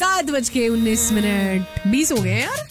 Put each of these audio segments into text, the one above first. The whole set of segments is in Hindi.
7:19 20 हो गए यार।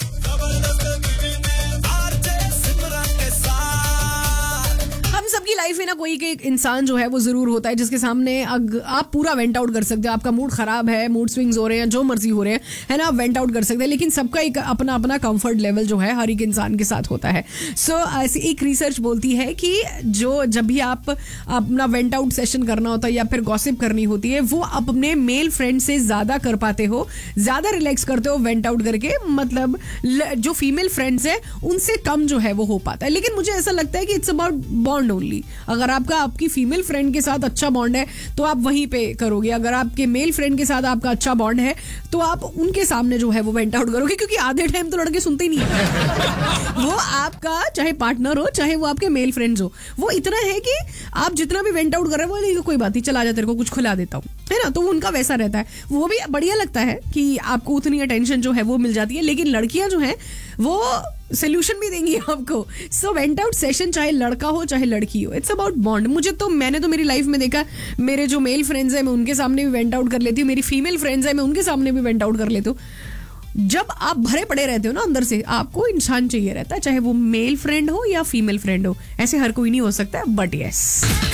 हम सबकी लाइफ में ना कोई एक इंसान जो है वो जरूर होता है जिसके सामने आप पूरा वेंट आउट कर सकते हो। आपका मूड खराब है, मूड स्विंग्स हो रहे हैं, जो मर्जी हो रहे हैं, है ना, आप वेंट आउट कर सकते हैं। लेकिन सबका एक अपना अपना कंफर्ट लेवल जो है हर एक इंसान के साथ होता है। सो ऐसी एक रिसर्च बोलती है कि जब भी आप अपना वेंट आउट सेशन करना होता है या फिर गॉसिप करनी होती है, वो अपने मेल फ्रेंड से ज्यादा कर पाते हो, ज्यादा रिलैक्स करते हो वेंट आउट करके। मतलब जो फीमेल फ्रेंड्स है उनसे कम जो है वो हो पाता है। लेकिन मुझे ऐसा लगता है कि इट्स अबाउट बॉन्ड ओनली। अगर आपकी फीमेल फ्रेंड के साथ अच्छा बॉन्ड है तो आप वहीं पे करोगे। अगर आपके मेल फ्रेंड के साथ आपका अच्छा बॉन्ड है तो आप उनके सामने जो है वो वेंट आउट करोगे, क्योंकि आधे टाइम तो लड़के सुनते ही नहीं है। वो आपका चाहे पार्टनर हो चाहे वो आपके मेल फ्रेंड्स हो, वो इतना है कि आप जितना भी वेंट आउट कर रहे हो बोलेंगे कोई बात नहीं, चला जा, तेरे को कुछ खिला देता हूँ, है ना। तो उनका वैसा रहता है, वो भी बढ़िया लगता है कि आपको उतनी अटेंशन जो है वो मिल जाती है। लेकिन लड़कियां जो है वो सोल्यूशन भी देंगी आपको। सो वेंट आउट सेशन चाहे लड़का हो चाहे लड़की हो, इट्स अबाउट बॉन्ड। मैंने तो मेरी लाइफ में देखा, मेरे जो मेल फ्रेंड्स हैं मैं उनके सामने भी वेंट आउट कर लेती हूँ, मेरी फीमेल फ्रेंड्स हैं मैं उनके सामने भी वेंट आउट कर लेती हूँ। जब आप भरे पड़े रहते हो ना अंदर से, आपको इंसान चाहिए रहता है, चाहे वो मेल फ्रेंड हो या फीमेल फ्रेंड हो। ऐसे हर कोई नहीं हो सकता, बट यस